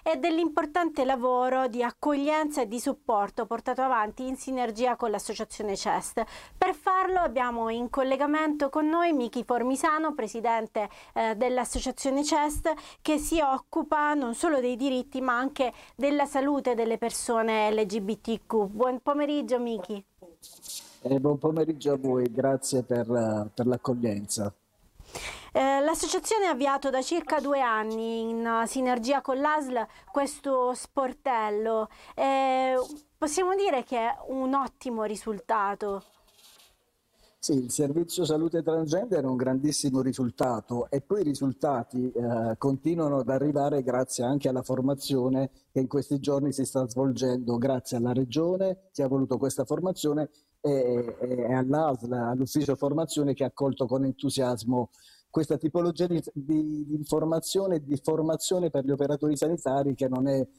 e dell'importante lavoro di accoglienza e di supporto portato avanti in sinergia con l'associazione CEST. Per farlo abbiamo in collegamento con noi Miki Formisano, presidente dell'associazione CEST, che si occupa non solo dei diritti ma anche della salute delle persone LGBTQ. Buon pomeriggio Miki. Buon pomeriggio a voi, grazie per l'accoglienza. L'associazione ha avviato da circa 2 anni, in sinergia con l'ASL, questo sportello. Possiamo dire che è un ottimo risultato. Sì, il servizio salute transgender è un grandissimo risultato e poi i risultati continuano ad arrivare grazie anche alla formazione che in questi giorni si sta svolgendo grazie alla Regione che ha voluto questa formazione e all'ASL, all'ufficio formazione che ha accolto con entusiasmo questa tipologia di informazione e di formazione per gli operatori sanitari che non è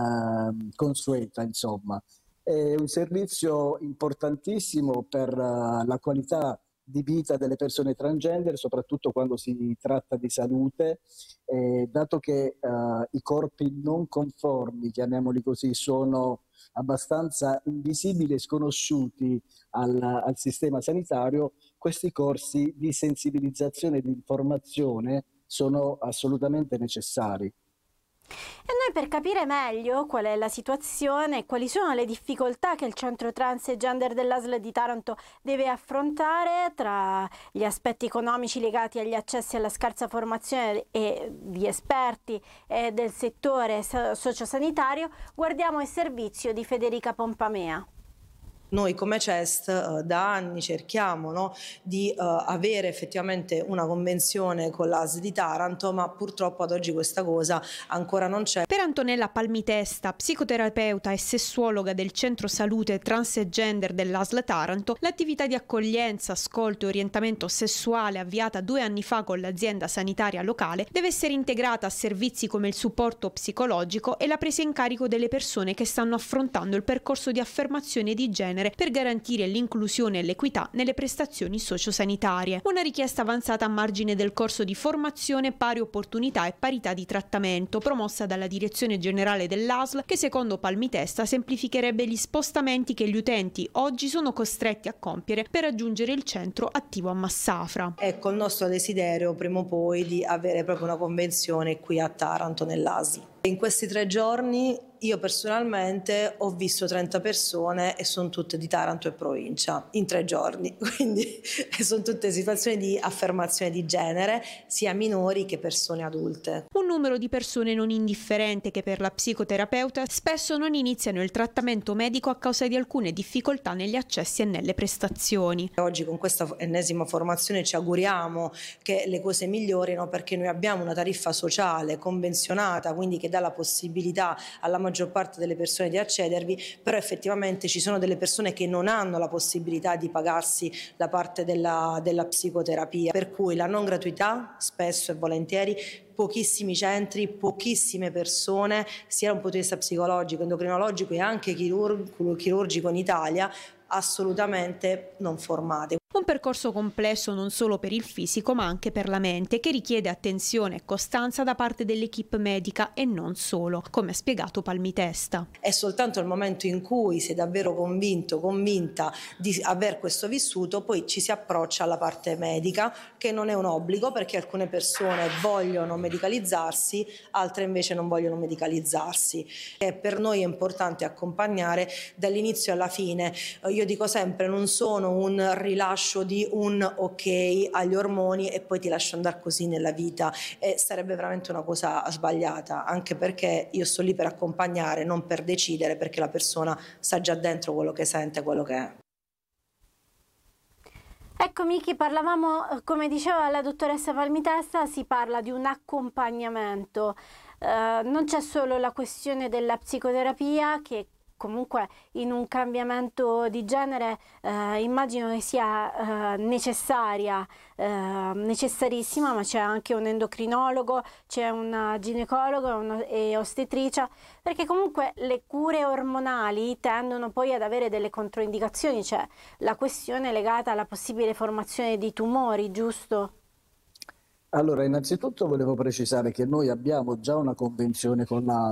consueta, insomma. È un servizio importantissimo per la qualità di vita delle persone transgender, soprattutto quando si tratta di salute, dato che i corpi non conformi, chiamiamoli così, sono abbastanza invisibili e sconosciuti al sistema sanitario, questi corsi di sensibilizzazione e di informazione sono assolutamente necessari. E noi, per capire meglio qual è la situazione e quali sono le difficoltà che il centro trans e gender dell'ASL di Taranto deve affrontare, tra gli aspetti economici legati agli accessi alla scarsa formazione e di esperti e del settore sociosanitario, guardiamo il servizio di Federica Pompamea. Noi come CEST da anni cerchiamo di avere effettivamente una convenzione con l'ASL di Taranto, ma purtroppo ad oggi questa cosa ancora non c'è. Per Antonella Palmitesta, psicoterapeuta e sessuologa del Centro Salute Trans e Gender dell'ASL Taranto, l'attività di accoglienza, ascolto e orientamento sessuale avviata 2 anni fa con l'azienda sanitaria locale deve essere integrata a servizi come il supporto psicologico e la presa in carico delle persone che stanno affrontando il percorso di affermazione di genere per garantire l'inclusione e l'equità nelle prestazioni sociosanitarie. Una richiesta avanzata a margine del corso di formazione Pari Opportunità e Parità di Trattamento, promossa dalla Direzione Generale dell'ASL, che secondo Palmitesta semplificherebbe gli spostamenti che gli utenti oggi sono costretti a compiere per raggiungere il centro attivo a Massafra. Ecco il nostro desiderio prima o poi di avere proprio una convenzione qui a Taranto nell'ASL. In questi 3 giorni io personalmente ho visto 30 persone e sono tutte di Taranto e provincia in 3 giorni, quindi sono tutte situazioni di affermazione di genere, sia minori che persone adulte. Un numero di persone non indifferente che per la psicoterapeuta spesso non iniziano il trattamento medico a causa di alcune difficoltà negli accessi e nelle prestazioni. Oggi con questa ennesima formazione ci auguriamo che le cose migliorino, perché noi abbiamo una tariffa sociale convenzionata, quindi che dà la possibilità alla maggior parte delle persone di accedervi, però effettivamente ci sono delle persone che non hanno la possibilità di pagarsi la parte della psicoterapia, per cui la non gratuità spesso e volentieri, pochissimi centri, pochissime persone, sia da un punto di vista psicologico, endocrinologico e anche chirurgico in Italia, assolutamente non formate. Un percorso complesso non solo per il fisico ma anche per la mente, che richiede attenzione e costanza da parte dell'equipe medica e non solo, come ha spiegato Palmitesta. È soltanto il momento in cui si è davvero convinta di aver questo vissuto, poi ci si approccia alla parte medica, che non è un obbligo, perché alcune persone vogliono medicalizzarsi, altre invece non vogliono medicalizzarsi. E per noi è importante accompagnare dall'inizio alla fine. Io dico sempre, non sono un rilascio di un ok agli ormoni e poi ti lascio andare così nella vita, e sarebbe veramente una cosa sbagliata, anche perché io sto lì per accompagnare, non per decidere, perché la persona sa già dentro quello che sente, quello che è. Ecco Miki, parlavamo, come diceva la dottoressa Palmitesta, si parla di un accompagnamento, non c'è solo la questione della psicoterapia, che comunque in un cambiamento di genere immagino che sia necessarissima, ma c'è anche un endocrinologo, c'è un ginecologo e ostetricia, perché comunque le cure ormonali tendono poi ad avere delle controindicazioni, c'è la questione legata alla possibile formazione di tumori, giusto? Allora, innanzitutto volevo precisare che noi abbiamo già una convenzione con la